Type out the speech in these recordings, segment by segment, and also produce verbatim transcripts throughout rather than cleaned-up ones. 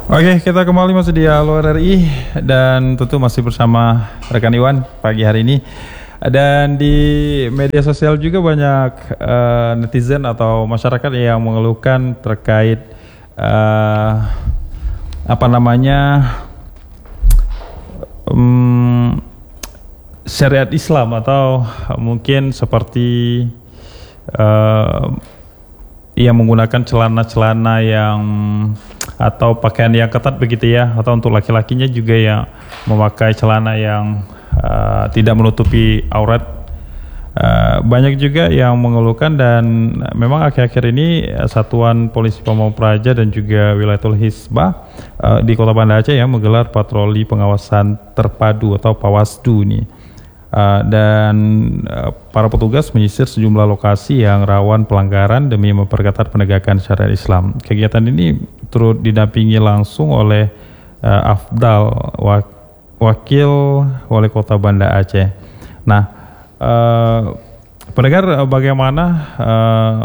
Oke, kita kembali masih di Halo R R I dan tentu masih bersama rekan Iwan pagi hari ini. Dan di media sosial juga banyak uh, netizen atau masyarakat yang mengeluhkan terkait uh, apa namanya um, syariat Islam atau mungkin seperti uh, yang menggunakan celana-celana yang atau pakaian yang ketat begitu ya, atau untuk laki-lakinya juga yang memakai celana yang uh, tidak menutupi aurat. Uh, banyak juga yang mengeluhkan, dan memang akhir-akhir ini Satuan Polisi Pamong Praja dan juga Wilayatul Hisbah uh, di Kota Banda Aceh ya menggelar patroli pengawasan terpadu atau Pawasdu ini. Uh, dan uh, para petugas menyisir sejumlah lokasi yang rawan pelanggaran demi memperketat penegakan syariat Islam. Kegiatan ini turut didampingi langsung oleh uh, Afdal, wak Wakil Wali Kota Banda Aceh. Nah, uh, pendengar, uh, bagaimana uh,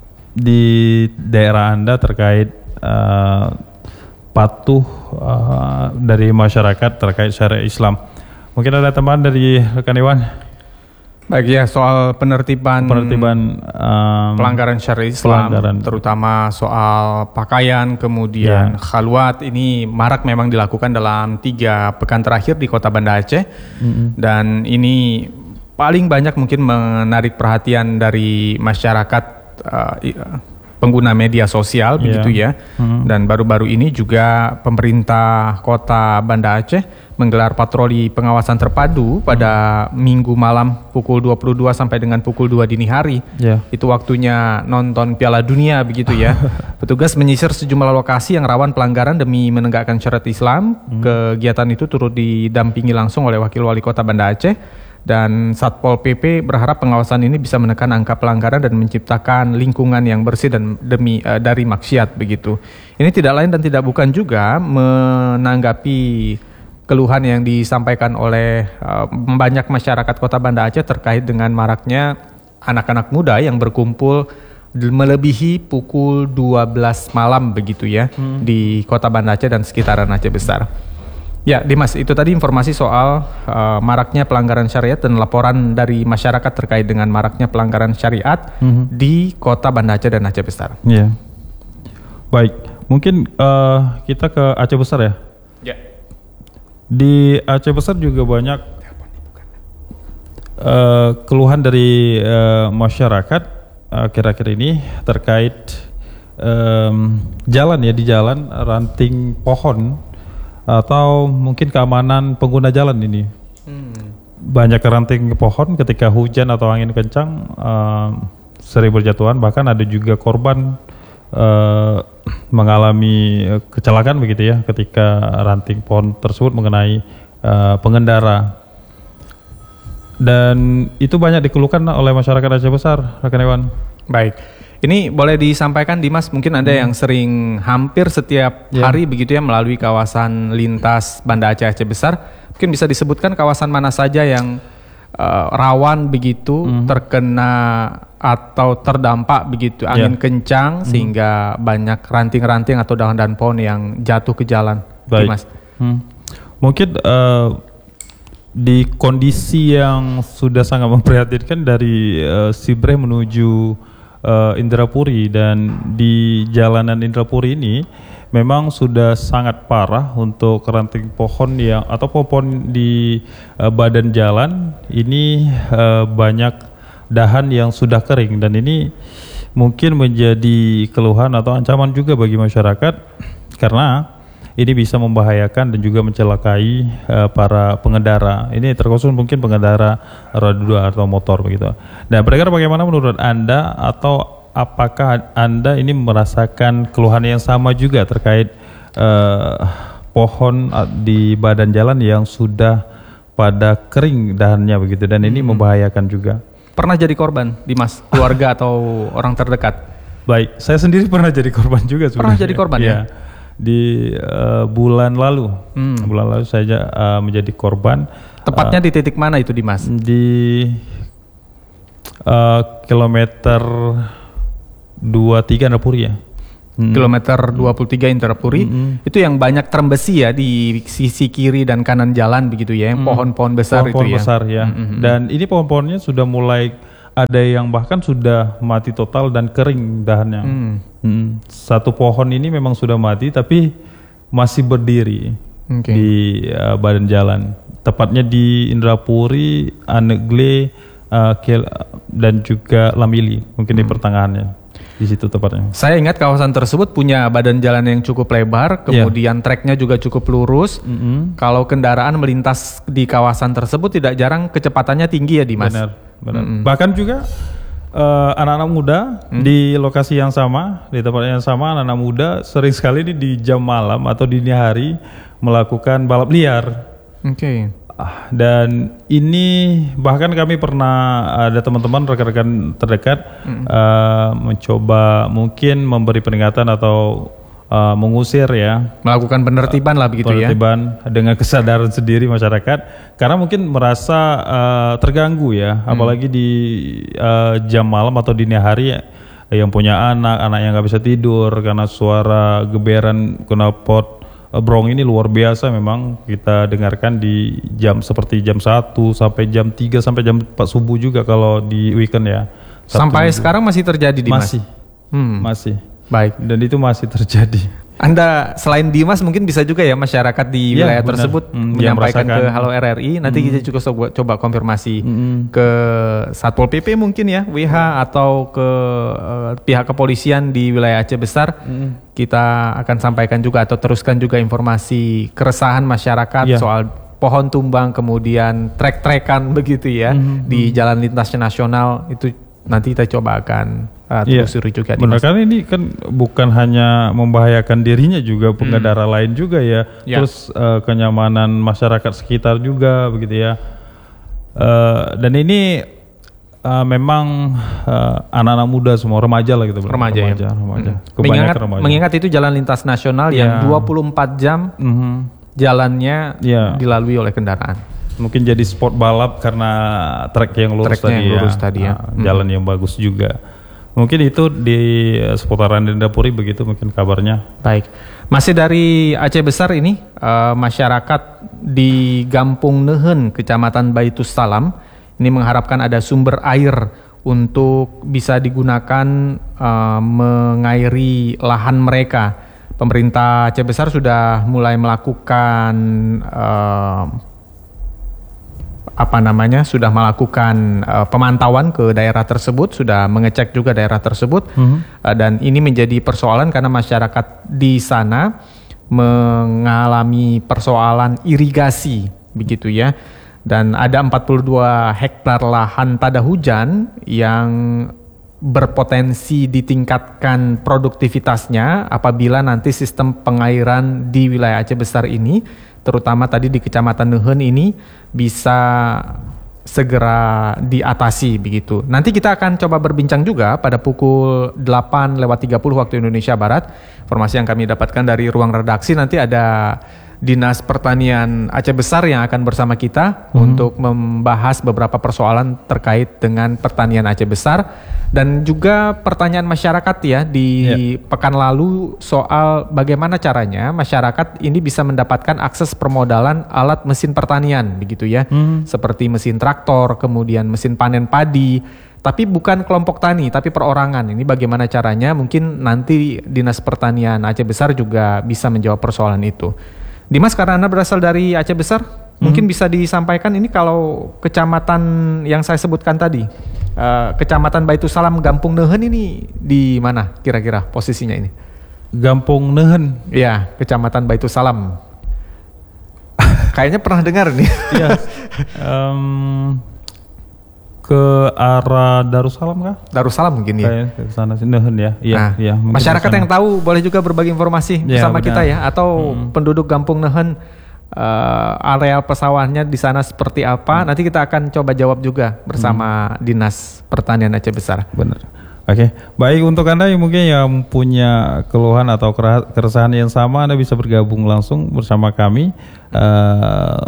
di daerah Anda terkait uh, patuh uh, dari masyarakat terkait syariat Islam? Mungkin ada tambahan dari rekan Iwan. Baik ya, soal penertiban, penertiban um, pelanggaran syariat Islam, pelanggaran. terutama soal pakaian, kemudian yeah. khalwat, ini marak memang dilakukan dalam tiga pekan terakhir di Kota Banda Aceh. Mm-hmm. Dan ini paling banyak mungkin menarik perhatian dari masyarakat uh, pengguna media sosial, yeah. begitu ya. Mm-hmm. Dan baru-baru ini juga pemerintah Kota Banda Aceh menggelar patroli pengawasan terpadu pada hmm. minggu malam pukul dua puluh dua sampai dengan pukul dua dini hari. Yeah. Itu waktunya nonton Piala Dunia begitu ya. Petugas menyisir sejumlah lokasi yang rawan pelanggaran demi menegakkan syariat Islam. Hmm. Kegiatan itu turut didampingi langsung oleh Wakil Wali Kota Banda Aceh, dan Satpol P P berharap pengawasan ini bisa menekan angka pelanggaran dan menciptakan lingkungan yang bersih dan demi uh, dari maksiat begitu. Ini tidak lain dan tidak bukan juga menanggapi keluhan yang disampaikan oleh uh, banyak masyarakat Kota Banda Aceh terkait dengan maraknya anak-anak muda yang berkumpul melebihi pukul dua belas malam begitu ya, hmm. di Kota Banda Aceh dan sekitaran Aceh Besar. Ya, Dimas, itu tadi informasi soal uh, maraknya pelanggaran syariat dan laporan dari masyarakat terkait dengan maraknya pelanggaran syariat hmm. di Kota Banda Aceh dan Aceh Besar. Ya, yeah. Baik, mungkin uh, kita ke Aceh Besar ya. Ya. Di Aceh Besar juga banyak uh, keluhan dari uh, masyarakat akhir-akhir uh, ini terkait um, jalan ya, di jalan ranting pohon atau mungkin keamanan pengguna jalan ini. Hmm. Banyak ranting pohon ketika hujan atau angin kencang uh, sering berjatuhan, bahkan ada juga korban Uh, mengalami kecelakaan begitu ya ketika ranting pohon tersebut mengenai uh, pengendara, dan itu banyak dikeluhkan oleh masyarakat Aceh Besar, rekan Iwan. Baik, ini boleh disampaikan Dimas, mungkin ada hmm. yang sering hampir setiap yeah. hari begitu ya melalui kawasan lintas Banda Aceh Aceh Besar, mungkin bisa disebutkan kawasan mana saja yang uh, rawan begitu hmm. terkena atau terdampak begitu angin yeah. kencang, hmm. sehingga banyak ranting-ranting atau dahan-dahan pohon yang jatuh ke jalan. Baik. Mas. Hmm. Mungkin uh, di kondisi yang sudah sangat memprihatinkan dari uh, Sibreh menuju uh, Indrapuri, dan di jalanan Indrapuri ini memang sudah sangat parah untuk ranting pohon yang atau pohon di uh, badan jalan ini, uh, banyak dahan yang sudah kering, dan ini mungkin menjadi keluhan atau ancaman juga bagi masyarakat karena ini bisa membahayakan dan juga mencelakai uh, para pengendara. Ini terkhusus mungkin pengendara roda dua atau motor begitu. Nah, pendengar, bagaimana menurut Anda, atau apakah Anda ini merasakan keluhan yang sama juga terkait uh, pohon di badan jalan yang sudah pada kering dahannya begitu, dan ini hmm. membahayakan juga? Pernah jadi korban, Dimas, keluarga atau orang terdekat? Baik, saya sendiri pernah jadi korban juga sebenarnya. Pernah jadi korban ya? Ya? Di uh, bulan lalu, hmm. bulan lalu saya uh, menjadi korban. Tepatnya uh, di titik mana itu, Dimas? Di uh, kilometer dua puluh tiga Indrapuri ya. hmm. kilometer dua puluh tiga Indrapuri, hmm. itu yang banyak terembesi ya di sisi kiri dan kanan jalan begitu ya, yang pohon-pohon besar pohon-pohon itu ya. besar ya. Hmm. Dan ini pohon-pohonnya sudah mulai ada yang bahkan sudah mati total dan kering dahannya. Hmm. Hmm. Satu pohon ini memang sudah mati tapi masih berdiri okay. di uh, badan jalan. Tepatnya di Indrapuri, Anegle, uh, dan juga Lamili, mungkin hmm. di pertengahannya. Di situ tepatnya. Saya ingat kawasan tersebut punya badan jalan yang cukup lebar, kemudian yeah. treknya juga cukup lurus. Mm-hmm. Kalau kendaraan melintas di kawasan tersebut tidak jarang kecepatannya tinggi ya Dimas. Benar, benar. Mm-hmm. Bahkan juga uh, anak-anak muda mm. di lokasi yang sama, di tempat yang sama, anak-anak muda sering sekali di, di jam malam atau dini hari melakukan balap liar. Oke. Okay. Dan ini bahkan kami pernah ada teman-teman rekan-rekan terdekat mm. uh, mencoba mungkin memberi peringatan atau uh, mengusir ya, melakukan penertiban lah begitu penertiban ya, dengan kesadaran sendiri masyarakat karena mungkin merasa uh, terganggu ya, mm. apalagi di uh, jam malam atau dini hari yang punya anak, anak yang nggak bisa tidur karena suara geberan knalpot brong ini luar biasa memang kita dengarkan di jam seperti jam satu sampai jam tiga sampai jam empat subuh juga kalau di weekend ya. Sampai sekarang masih terjadi Dimas? Masih, hmm. masih. Baik. Dan itu masih terjadi. Anda selain Dimas mungkin bisa juga ya masyarakat di ya, wilayah benar. tersebut hmm, menyampaikan ke Halo R R I. Nanti hmm. kita juga coba, coba konfirmasi hmm. ke Satpol P P mungkin ya, W H atau ke uh, pihak kepolisian di wilayah Aceh Besar. Hmm. Kita akan sampaikan juga atau teruskan juga informasi keresahan masyarakat ya. soal pohon tumbang kemudian trek-trekan begitu ya hmm. di jalan lintasnya nasional itu. Nanti kita coba akan uh, telusuri yeah. juga. Benar, karena ini kan bukan hanya membahayakan dirinya juga, pengendara hmm. lain juga ya. Yeah. Terus uh, kenyamanan masyarakat sekitar juga begitu ya. Uh, dan ini uh, memang uh, anak-anak muda semua, remaja lah gitu. Remaja, remaja, ya. remaja. Hmm. Mengingat, remaja. mengingat itu jalan lintas nasional yeah. yang dua puluh empat jam mm-hmm. jalannya yeah. dilalui oleh kendaraan. Mungkin jadi spot balap karena trek yang lurus Treknya tadi yang lurus ya, tadi ya. Nah, hmm. jalan yang bagus juga. Mungkin itu di seputaran Indrapuri begitu mungkin kabarnya. Baik, masih dari Aceh Besar ini uh, masyarakat di Gampung Nehen, Kecamatan Baitus Salam ini mengharapkan ada sumber air untuk bisa digunakan uh, mengairi lahan mereka. Pemerintah Aceh Besar sudah mulai melakukan uh, apa namanya sudah melakukan uh, pemantauan ke daerah tersebut, sudah mengecek juga daerah tersebut mm-hmm. uh, dan ini menjadi persoalan karena masyarakat di sana mengalami persoalan irigasi begitu ya, dan ada empat puluh dua hektar lahan tada hujan yang berpotensi ditingkatkan produktivitasnya apabila nanti sistem pengairan di wilayah Aceh Besar ini, terutama tadi di Kecamatan Nehen ini bisa segera diatasi begitu. Nanti kita akan coba berbincang juga pada pukul delapan lewat tiga puluh waktu Indonesia Barat. Informasi yang kami dapatkan dari ruang redaksi, nanti ada Dinas Pertanian Aceh Besar yang akan bersama kita hmm. untuk membahas beberapa persoalan terkait dengan pertanian Aceh Besar. Dan juga pertanyaan masyarakat ya di ya. pekan lalu soal bagaimana caranya masyarakat ini bisa mendapatkan akses permodalan alat mesin pertanian begitu ya. Hmm. Seperti mesin traktor, kemudian mesin panen padi. Tapi bukan kelompok tani, tapi perorangan. Ini bagaimana caranya? Mungkin nanti Dinas Pertanian Aceh Besar juga bisa menjawab persoalan itu. Dimas, karena Anda berasal dari Aceh Besar, hmm. mungkin bisa disampaikan ini kalau kecamatan yang saya sebutkan tadi, uh, Kecamatan Baitus Salam, Gampung Nehen ini di mana kira-kira posisinya ini? Gampung Nehen? Iya, Kecamatan Baitus Salam. Kayaknya pernah dengar nih. Iya. um, ke arah Darussalam kah? Darussalam mungkin ya. Kayak ke sana sih Nehen ya. Iya, nah, iya. Masyarakat yang tahu boleh juga berbagi informasi ya, bersama benar. kita ya, atau hmm. penduduk Gampung Nehen uh, areal pesawahnya di sana seperti apa? Hmm. Nanti kita akan coba jawab juga bersama hmm. Dinas Pertanian Aceh Besar. Benar. Oke, baik, untuk Anda yang mungkin yang punya keluhan atau keresahan yang sama, Anda bisa bergabung langsung bersama kami. Uh,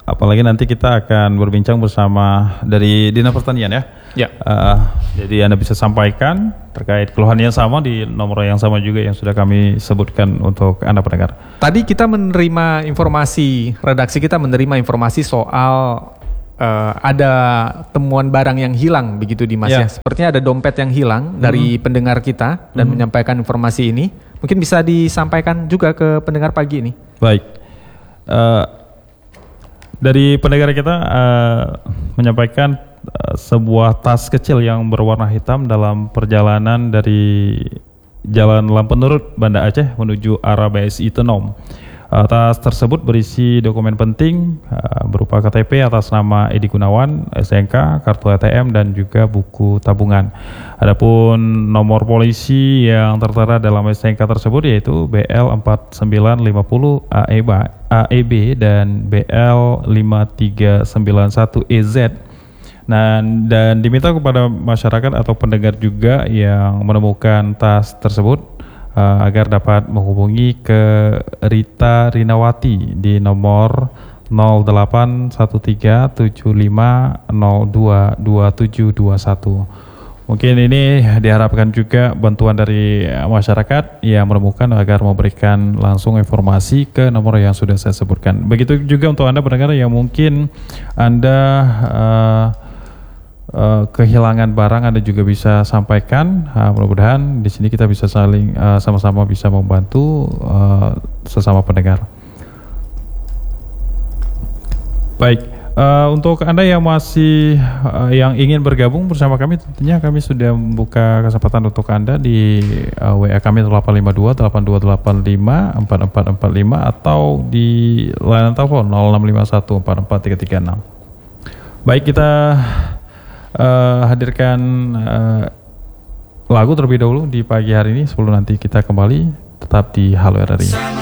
apalagi nanti kita akan berbincang bersama dari Dinas Pertanian ya. Ya. Uh, jadi Anda bisa sampaikan terkait keluhan yang sama di nomor yang sama juga yang sudah kami sebutkan untuk Anda pendengar. Tadi kita menerima informasi, redaksi kita menerima informasi soal uh, ada temuan barang yang hilang begitu Dimas ya. ya. Sepertinya ada dompet yang hilang hmm. dari pendengar kita dan hmm. menyampaikan informasi ini. Mungkin bisa disampaikan juga ke pendengar pagi ini. Baik. Uh, dari pendengar kita uh, menyampaikan sebuah tas kecil yang berwarna hitam dalam perjalanan dari Jalan Lampenurut Banda Aceh menuju arah B S I Tenom. Uh, tas tersebut berisi dokumen penting uh, berupa K T P atas nama Edi Gunawan, S N K, kartu A T M dan juga buku tabungan. Adapun nomor polisi yang tertera dalam S N K tersebut yaitu B L empat sembilan lima nol A E B dan B L lima tiga sembilan satu E Z. Nah, dan diminta kepada masyarakat atau pendengar juga yang menemukan tas tersebut uh, agar dapat menghubungi ke Rita Rinawati di nomor nol delapan satu tiga tujuh lima nol dua dua tujuh dua satu. Mungkin ini diharapkan juga bantuan dari masyarakat yang menemukan agar memberikan langsung informasi ke nomor yang sudah saya sebutkan. Begitu juga untuk Anda pendengar yang mungkin Anda uh, Uh, kehilangan barang Anda juga bisa sampaikan. Uh, mudah-mudahan di sini kita bisa saling uh, sama-sama bisa membantu uh, sesama pendengar. Baik, uh, untuk Anda yang masih uh, yang ingin bergabung bersama kami, tentunya kami sudah membuka kesempatan untuk Anda di uh, W A kami delapan lima dua delapan dua delapan lima empat empat empat lima atau di layanan telepon nol enam lima satu empat empat tiga tiga enam. Baik, kita Uh, hadirkan uh, lagu terlebih dahulu di pagi hari ini sebelum nanti kita kembali tetap di Halo R R I.